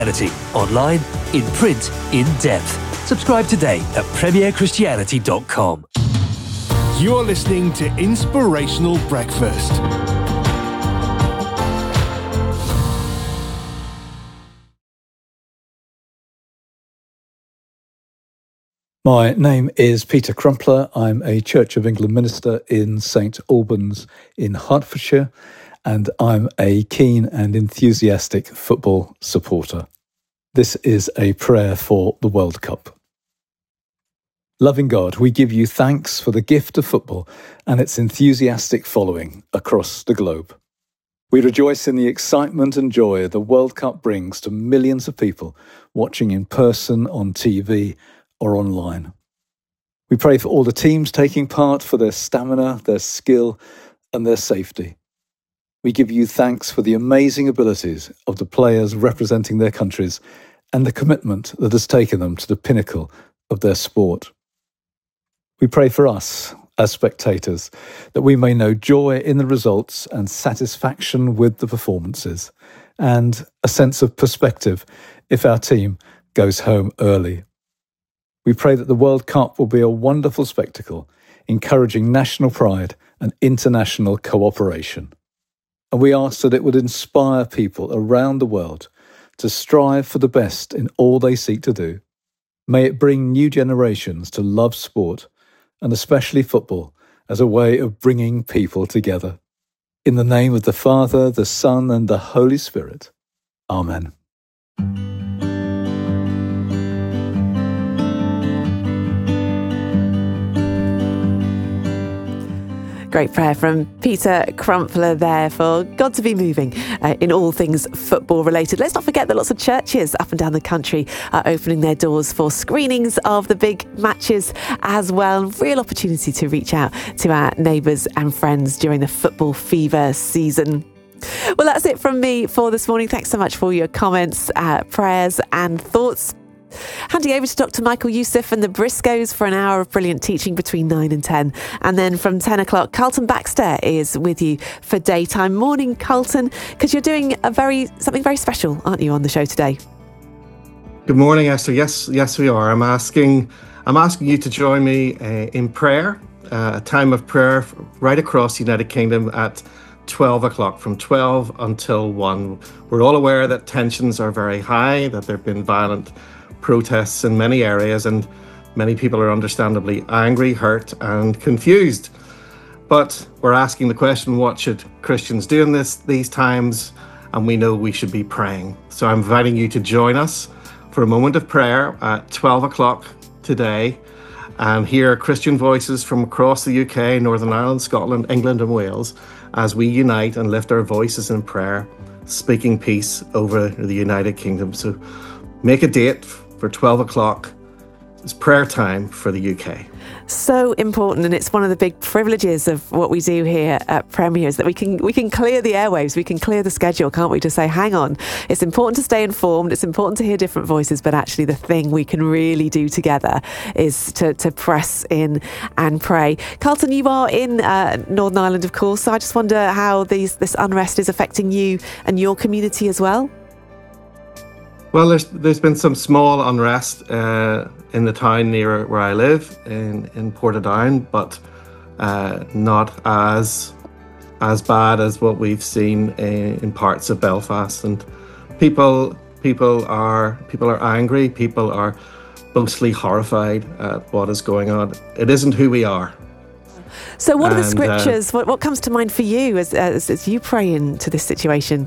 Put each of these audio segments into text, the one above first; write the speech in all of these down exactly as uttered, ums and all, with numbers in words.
Christianity, online, in print, in depth. Subscribe today at premier christianity dot com. You're listening to Inspirational Breakfast. My name is Peter Crumpler. I'm a Church of England minister in Saint Albans in Hertfordshire, and I'm a keen and enthusiastic football supporter. This is a prayer for the World Cup. Loving God, we give you thanks for the gift of football and its enthusiastic following across the globe. We rejoice in the excitement and joy the World Cup brings to millions of people watching in person, on T V, or online. We pray for all the teams taking part, for their stamina, their skill, and their safety. We give you thanks for the amazing abilities of the players representing their countries and the commitment that has taken them to the pinnacle of their sport. We pray for us, as spectators, that we may know joy in the results and satisfaction with the performances, and a sense of perspective if our team goes home early. We pray that the World Cup will be a wonderful spectacle, encouraging national pride and international cooperation. And we ask that it would inspire people around the world to strive for the best in all they seek to do. May it bring new generations to love sport, and especially football, as a way of bringing people together. In the name of the Father, the Son, and the Holy Spirit. Amen. Great prayer from Peter Crumpler there for God to be moving uh, in all things football related. Let's not forget that lots of churches up and down the country are opening their doors for screenings of the big matches as well. Real opportunity to reach out to our neighbours and friends during the football fever season. Well, that's it from me for this morning. Thanks so much for your comments, uh, prayers and thoughts. Handing over to Doctor Michael Youssef and the Briscoes for an hour of brilliant teaching between nine and ten. And then from ten o'clock, Carlton Baxter is with you for daytime. Morning, Carlton, because you're doing a very something very special, aren't you, on the show today? Good morning, Esther. Yes, yes, we are. I'm asking, I'm asking you to join me uh, in prayer, uh, a time of prayer right across the United Kingdom at twelve o'clock, from twelve until one. We're all aware that tensions are very high, that there have been violent protests in many areas, and many people are understandably angry, hurt and confused. But we're asking the question, what should Christians do in this these times? And we know we should be praying. So I'm inviting you to join us for a moment of prayer at twelve o'clock today, and hear Christian voices from across the U K, Northern Ireland, Scotland, England and Wales as we unite and lift our voices in prayer, speaking peace over the United Kingdom. So make a date for twelve o'clock. It's prayer time for the U K. So important, and it's one of the big privileges of what we do here at Premier is that we can we can clear the airwaves, we can clear the schedule, can't we, to say, hang on, it's important to stay informed, it's important to hear different voices, but actually the thing we can really do together is to, to press in and pray. Carlton, you are in uh, Northern Ireland, of course, so I just wonder how these this unrest is affecting you and your community as well. Well, there's there's been some small unrest uh, in the town near where I live in in Portadown, but uh, not as as bad as what we've seen in, in parts of Belfast. And people people are people are angry. People are mostly horrified at what is going on. It isn't who we are. So, what are the And, scriptures? Uh, what what comes to mind for you as as, as you pray into this situation?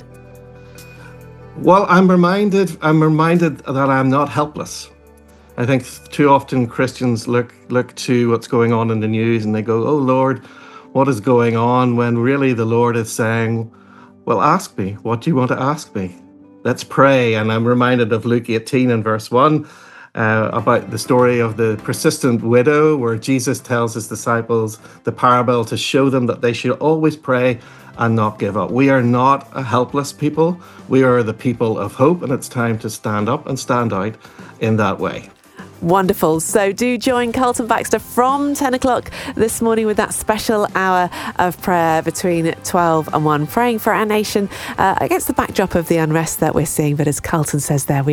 Well, I'm reminded I'm reminded that I'm not helpless. I think too often Christians look look to what's going on in the news and they go, "Oh Lord, what is going on?" When really the Lord is saying, "Well, ask me. What do you want to ask me? Let's pray." And I'm reminded of Luke eighteen and verse one uh, about the story of the persistent widow, where Jesus tells his disciples the parable to show them that they should always pray and not give up. We are not a helpless people. We are the people of hope, and it's time to stand up and stand out in that way. Wonderful. So do join Carlton Baxter from ten o'clock this morning with that special hour of prayer between twelve and one, praying for our nation uh, against the backdrop of the unrest that we're seeing. But as Carlton says there, we